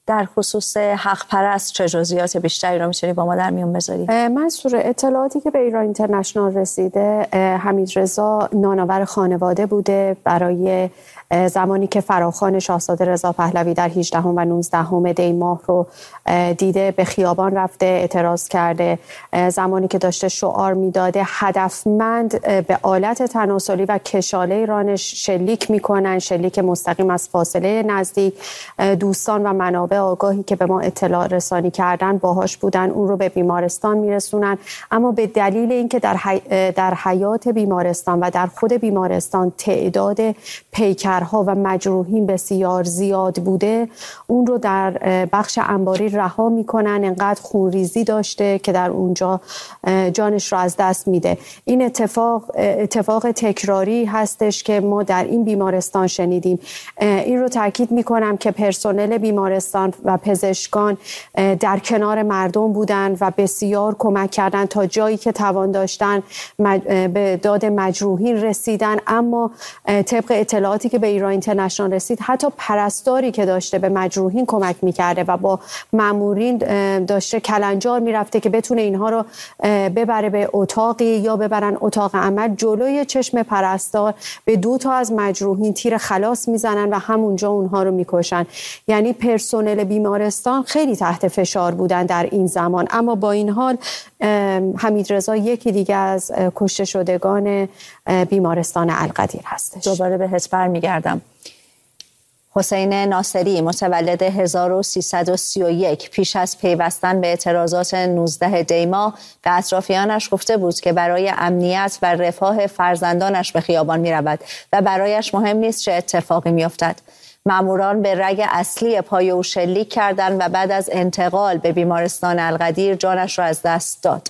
در خصوص حق پرست چه جزئیات بیشتری رو میتونی با ما در میون بذاری؟ منصور، اطلاعاتی که به ایران اینترنشنال رسیده، حمیدرضا نانآور خانواده بوده. برای زمانی که فراخوان شاهزاده رضا پهلوی در 18 و 19 دی ماه رو دیده، به خیابان رفته، اعتراض کرده. زمانی که داشته شعار میداده هدفمند به آلت تناسلی و کشاله رانش شلیک میکنن، شلیک مستقیم از فاصله نزدیک. دوستان و منابع آگاهی که به ما اطلاع رسانی کردن باهاش بودن، اون رو به بیمارستان میرسونن. اما به دلیل اینکه در حیات بیمارستان و در خود بیمارستان تعداد پیکرها و مجروحین بسیار زیاد بوده، اون رو در بخش انباری رها میکنن. انقدر خونریزی داشته که در اونجا جانش رو از دست میده. این اتفاق تکراری هستش که ما در این بیمارستان شنیدیم. این رو تاکید میکنم که پرسنل بیمارستان و پزشکان در کنار مردم بودن و بسیار کمک کردن، تا جایی که توان داشتن به داد مجروحین رسیدن. اما طبق اطلاعاتی که به ایران اینترنشنال رسید، حتی پرستاری که داشته به مجروحین کمک میکرده و با مامورین داشته کلنجار میرفته که بتونه اینها رو ببره به اتاقی یا ببرن اتاق عمل. جلوی چشم پرستار به 2 تا از مجروحین تیر خلاص میزنن و همونجا اونها رو میکشن. یعنی پرسنل بیمارستان خیلی تحت فشار بودن در این زمان. اما با این حال حمیدرضا یکی دیگه از کشته شدگان بیمارستان القدیر هستش. دوباره بهت برمیگردم. حسین ناصری متولد 1331 پیش از پیوستن به اعتراضات 19 دی ماه به اطرافیانش گفته بود که برای امنیت و رفاه فرزندانش به خیابان می رود و برایش مهم نیست چه اتفاقی می افتد. ماموران به رگ اصلی پای او شلیک کردند و بعد از انتقال به بیمارستان القدیر جانش را از دست داد.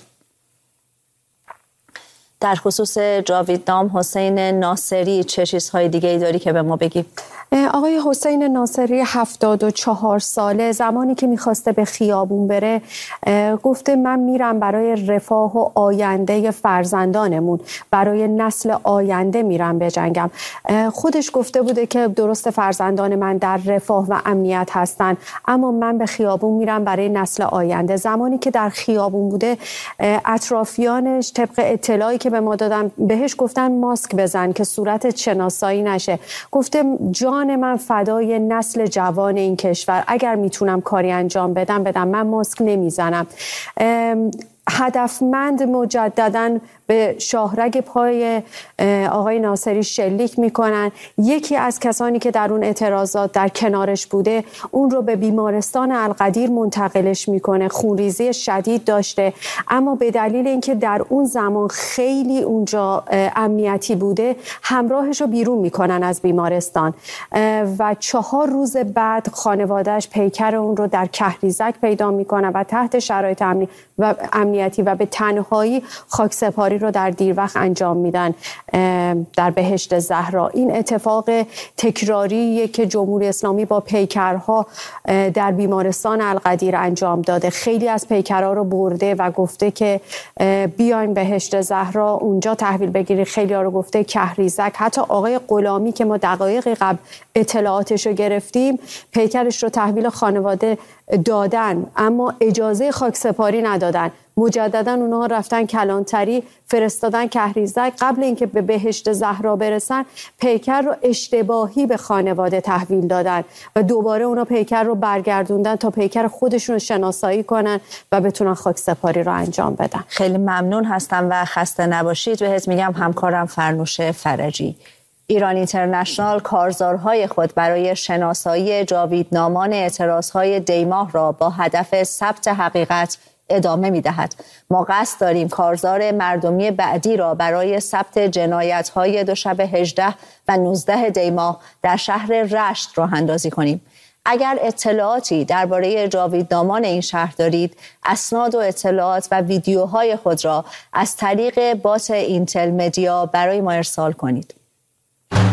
در خصوص جاویدنام حسین ناصری چه چیزهای دیگه ای داری که به ما بگی؟ آقای حسین ناصری 74 ساله، زمانی که میخواسته به خیابون بره گفته من میرم برای رفاه و آینده فرزندانمون، برای نسل آینده میرم بجنگم. خودش گفته بوده که درست فرزندان من در رفاه و امنیت هستن، اما من به خیابون میرم برای نسل آینده. زمانی که در خیابون بوده، اطرافیانش طبق اطلاعی که به ما دادن بهش گفتن ماسک بزن که صورتت شناسایی نشه. گفته جان من فدای نسل جوان این کشور، اگر میتونم کاری انجام بدم من ماسک نمیزنم. هدفمند مجدداً به شاهرگ پای آقای ناصری شلیک میکنن. یکی از کسانی که در اون اعتراضات در کنارش بوده اون رو به بیمارستان القدیر منتقلش میکنه. خونریزی شدید داشته، اما به دلیل اینکه در اون زمان خیلی اونجا امنیتی بوده، همراهش رو بیرون میکنن از بیمارستان و 4 روز بعد خانوادهش پیکر اون رو در کهریزک پیدا میکنن و تحت شرایط امنیتی و به تنهایی خاکسپاری رو در دیر وقت انجام میدن در بهشت زهرا. این اتفاق تکراریه که جمهوری اسلامی با پیکرها در بیمارستان القدیر انجام داده. خیلی از پیکرها رو برده و گفته که بیاین بهشت زهرا اونجا تحویل بگیری. خیلی ها رو گفته کهریزک. حتی آقای غلامی که ما دقایق قبل اطلاعاتش رو گرفتیم، پیکرش رو تحویل خانواده دادن اما اجازه خاکسپاری ندادن. مجددا اونها رفتن کلانتری، فرستادن کهریزک. قبل اینکه به بهشت زهرا برسن، پیکر رو اشتباهی به خانواده تحویل دادن و دوباره اونا پیکر رو برگردوندن تا پیکر خودشون رو شناسایی کنن و بتونن خاکسپاری رو انجام بدن. خیلی ممنون هستم و خسته نباشید. بهت میگم همکارم فرنوش فرجی. ایران اینترنشنال کارزارهای خود برای شناسایی جاویدنامان اعتراضهای دی ماه را با هدف ثبت حقیقت ادامه می‌دهد. ما قصد داریم کارزار مردمی بعدی را برای ثبت جنایت‌های دوشنبه 18 و 19 دی ماه در شهر رشت راه اندازی کنیم. اگر اطلاعاتی درباره جاویدنامان این شهر دارید، اسناد و اطلاعات و ویدیوهای خود را از طریق بات اینتل مدیا برای ما ارسال کنید.